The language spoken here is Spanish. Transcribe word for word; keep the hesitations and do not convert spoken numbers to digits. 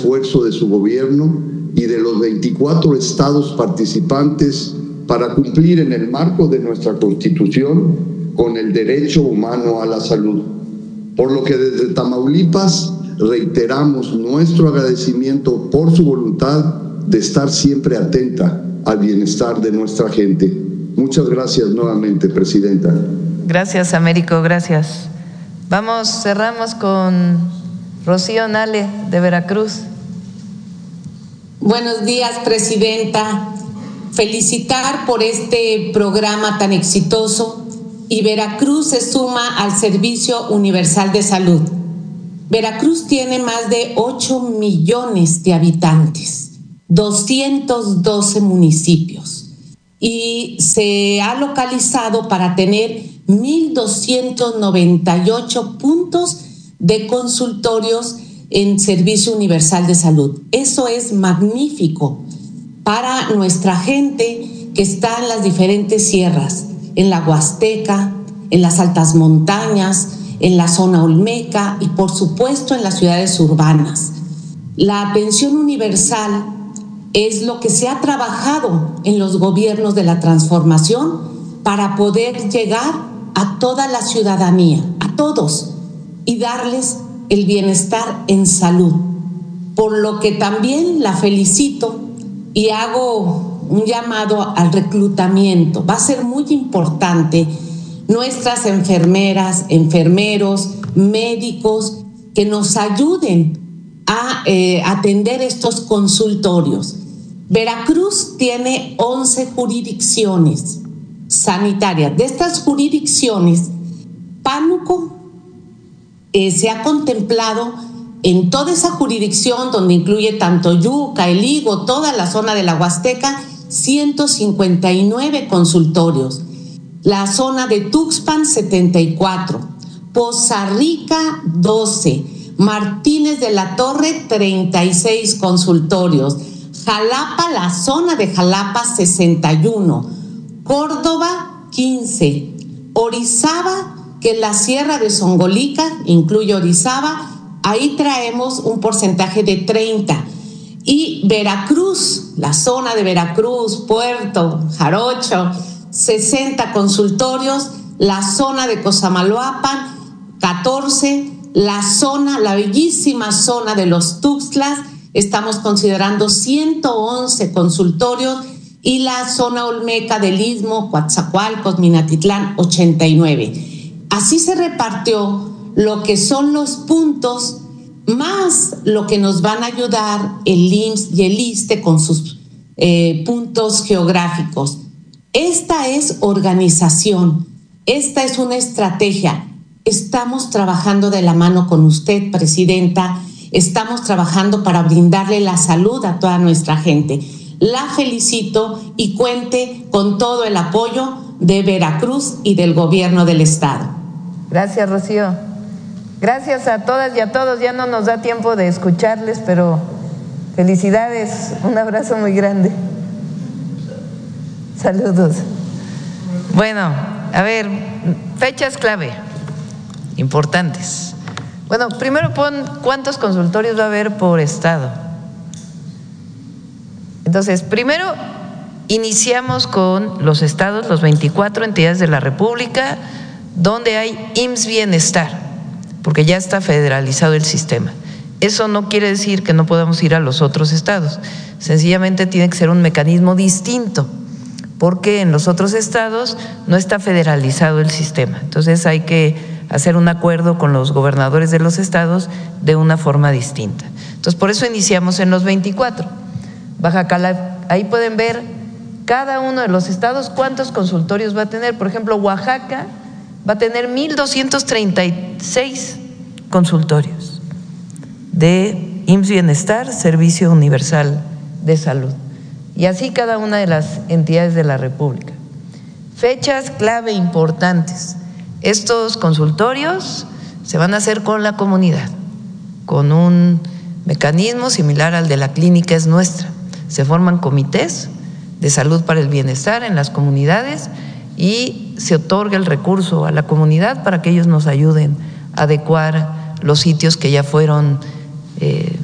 esfuerzo de su gobierno y de los veinticuatro estados participantes para cumplir en el marco de nuestra Constitución con el derecho humano a la salud. Por lo que desde Tamaulipas reiteramos nuestro agradecimiento por su voluntad de estar siempre atenta al bienestar de nuestra gente. Muchas gracias nuevamente, Presidenta. Gracias, Américo, gracias. Vamos, cerramos con Rocío Nale, de Veracruz. Buenos días, Presidenta. Felicitar por este programa tan exitoso, y Veracruz se suma al Servicio Universal de Salud. Veracruz tiene más de ocho millones de habitantes, doscientos doce municipios, y se ha localizado para tener mil doscientos noventa y ocho puntos de consultorios en Servicio Universal de Salud. Eso es magnífico para nuestra gente que está en las diferentes sierras, en la Huasteca, en las altas montañas, en la zona olmeca y por supuesto en las ciudades urbanas. La pensión universal es lo que se ha trabajado en los gobiernos de la transformación para poder llegar a toda la ciudadanía, a todos, y darles el bienestar en salud. Por lo que también la felicito y hago un llamado al reclutamiento. Va a ser muy importante nuestras enfermeras, enfermeros, médicos que nos ayuden a eh, atender estos consultorios. Veracruz tiene once jurisdicciones sanitarias. De estas jurisdicciones, Pánuco eh, se ha contemplado en toda esa jurisdicción, donde incluye tanto Yuca, El Higo, toda la zona de la Huasteca, ciento cincuenta y nueve consultorios. La zona de Tuxpan, setenta y cuatro. Poza Rica, doce. Martínez de la Torre, treinta y seis consultorios. Jalapa, la zona de Jalapa, sesenta y uno. Córdoba, quince. Orizaba, que es la Sierra de Zongolica, incluye Orizaba, ahí traemos un porcentaje de treinta. Y Veracruz, la zona de Veracruz, Puerto, Jarocho, sesenta consultorios. La zona de Cosamaloapan, catorce. La zona, la bellísima zona de los Tuxtlas, estamos considerando ciento once consultorios. Y la zona olmeca del Istmo, Coatzacoalcos, Minatitlán, ochenta y nueve. Así se repartió lo que son los puntos, más lo que nos van a ayudar el I M S S y el ISSSTE con sus eh, puntos geográficos. Esta es organización, esta es una estrategia. Estamos trabajando de la mano con usted, Presidenta, estamos trabajando para brindarle la salud a toda nuestra gente. La felicito y cuente con todo el apoyo de Veracruz y del gobierno del estado. Gracias, Rocío. Gracias a todas y a todos. Ya no nos da tiempo de escucharles, pero felicidades. Un abrazo muy grande. Saludos. Bueno, a ver, fechas clave importantes. Bueno, primero pon cuántos consultorios va a haber por estado. Entonces, primero iniciamos con los estados, los veinticuatro entidades de la República, donde hay I M S S Bienestar, porque ya está federalizado el sistema. Eso no quiere decir que no podamos ir a los otros estados, sencillamente tiene que ser un mecanismo distinto, porque en los otros estados no está federalizado el sistema. Entonces hay que hacer un acuerdo con los gobernadores de los estados de una forma distinta. Entonces, por eso iniciamos en los veinticuatro. Baja California, ahí pueden ver cada uno de los estados cuántos consultorios va a tener. Por ejemplo, Oaxaca va a tener mil doscientos treinta y seis consultorios de I M S S Bienestar, Servicio Universal de Salud. Y así cada una de las entidades de la República. Fechas clave importantes. Estos consultorios se van a hacer con la comunidad, con un mecanismo similar al de la Clínica Es Nuestra. Se forman comités de salud para el bienestar en las comunidades y se otorga el recurso a la comunidad para que ellos nos ayuden a adecuar los sitios que ya fueron eh,